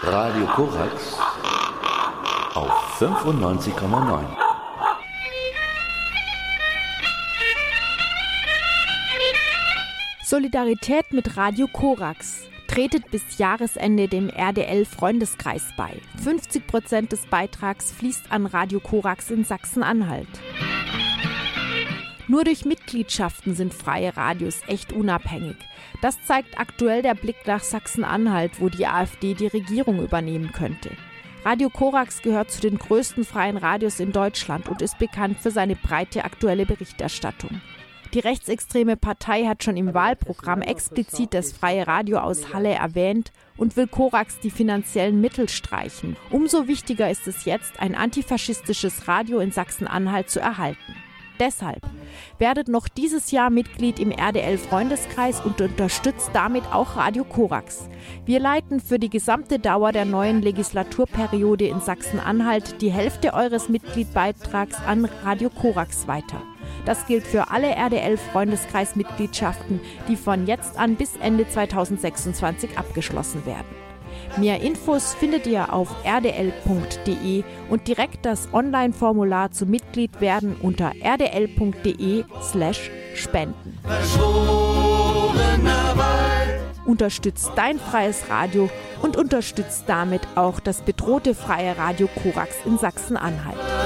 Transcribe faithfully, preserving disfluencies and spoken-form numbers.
Radio Korax auf fünfundneunzig Komma neun. Solidarität mit Radio Korax. Tretet bis Jahresende dem R D L-Freundeskreis bei. fünfzig Prozent des Beitrags fließt an Radio Korax in Sachsen-Anhalt. Nur durch Mitgliedschaften sind freie Radios echt unabhängig. Das zeigt aktuell der Blick nach Sachsen-Anhalt, wo die AfD die Regierung übernehmen könnte. Radio Korax gehört zu den größten freien Radios in Deutschland und ist bekannt für seine breite aktuelle Berichterstattung. Die rechtsextreme Partei hat schon im Wahlprogramm explizit das freie Radio aus Halle erwähnt und will Korax die finanziellen Mittel streichen. Umso wichtiger ist es jetzt, ein antifaschistisches Radio in Sachsen-Anhalt zu erhalten. Deshalb werdet noch dieses Jahr Mitglied im R D L-Freundeskreis und unterstützt damit auch Radio Korax. Wir leiten für die gesamte Dauer der neuen Legislaturperiode in Sachsen-Anhalt die Hälfte eures Mitgliedbeitrags an Radio Korax weiter. Das gilt für alle R D L-Freundeskreis-Mitgliedschaften, die von jetzt an bis Ende zweitausendsechsundzwanzig abgeschlossen werden. Mehr Infos findet ihr auf r d l punkt d e und direkt das Online-Formular zum Mitglied werden unter r d l punkt d e slash spenden. Unterstützt dein freies Radio und unterstützt damit auch das bedrohte freie Radio Korax in Sachsen-Anhalt.